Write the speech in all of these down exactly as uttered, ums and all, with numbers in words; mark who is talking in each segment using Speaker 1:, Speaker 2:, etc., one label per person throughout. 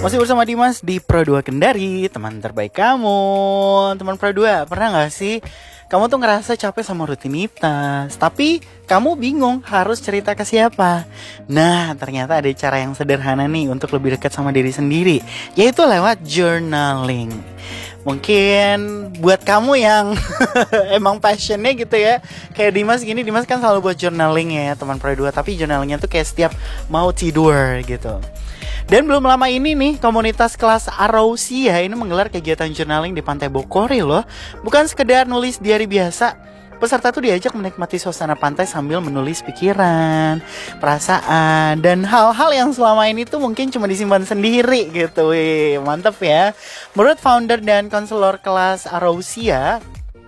Speaker 1: Masih bersama Dimas di Pro dua Kendari, teman terbaik kamu. Teman Pro dua, pernah gak sih kamu tuh ngerasa capek sama rutinitas, tapi kamu bingung harus cerita ke siapa? Nah, ternyata ada cara yang sederhana nih untuk lebih dekat sama diri sendiri, yaitu lewat journaling. Mungkin buat kamu yang emang passionnya gitu ya, kayak Dimas gini, Dimas kan selalu buat journaling ya teman Pro dua. Tapi journalingnya tuh kayak setiap mau tidur gitu. Dan belum lama ini nih, komunitas kelas Arousia ini menggelar kegiatan journaling di Pantai Bokori loh. Bukan sekedar nulis diary biasa, peserta tuh diajak menikmati suasana pantai sambil menulis pikiran, perasaan, dan hal-hal yang selama ini tuh mungkin cuma disimpan sendiri gitu. Wih, mantep ya. Menurut founder dan konselor kelas Arousia,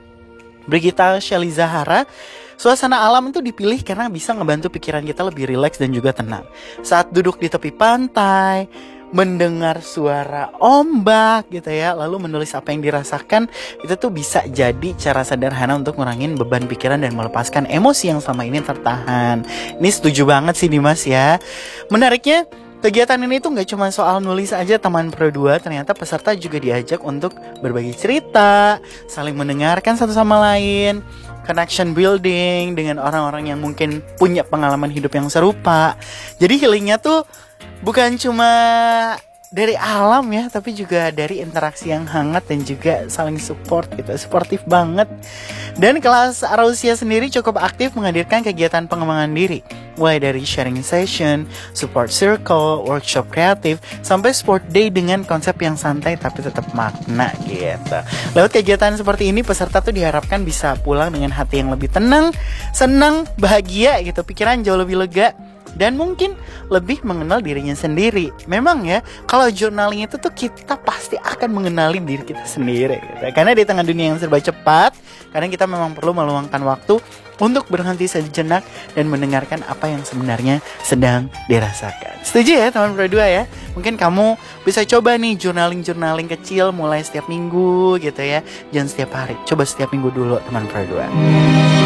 Speaker 1: Brigita Shelly Zahara, suasana alam itu dipilih karena bisa ngebantu pikiran kita lebih rileks dan juga tenang. Saat duduk di tepi pantai, mendengar suara ombak gitu ya, lalu menulis apa yang dirasakan, itu tuh bisa jadi cara sederhana untuk ngurangin beban pikiran dan melepaskan emosi yang selama ini tertahan. Ini setuju banget sih Dimas ya. Menariknya, kegiatan ini tuh gak cuma soal nulis aja teman Pro dua, ternyata peserta juga diajak untuk berbagi cerita, saling mendengarkan satu sama lain, connection building dengan orang-orang yang mungkin punya pengalaman hidup yang serupa. Jadi healingnya tuh bukan cuma dari alam ya, tapi juga dari interaksi yang hangat dan juga saling support gitu, suportif banget. Dan kelas Arousia sendiri cukup aktif menghadirkan kegiatan pengembangan diri, mulai dari sharing session, support circle, workshop kreatif, sampai sport day dengan konsep yang santai tapi tetap makna gitu. Lewat kegiatan seperti ini, peserta tuh diharapkan bisa pulang dengan hati yang lebih tenang, senang, bahagia gitu, pikiran jauh lebih lega, dan mungkin lebih mengenal dirinya sendiri. Memang ya, kalau journaling itu tuh kita pasti akan mengenali diri kita sendiri gitu. Karena di tengah dunia yang serba cepat, kadang kita memang perlu meluangkan waktu untuk berhenti sejenak dan mendengarkan apa yang sebenarnya sedang dirasakan. Setuju ya teman Pro dua ya? Mungkin kamu bisa coba nih journaling-journaling kecil mulai setiap minggu gitu ya. Jangan setiap hari, coba setiap minggu dulu teman Pro dua.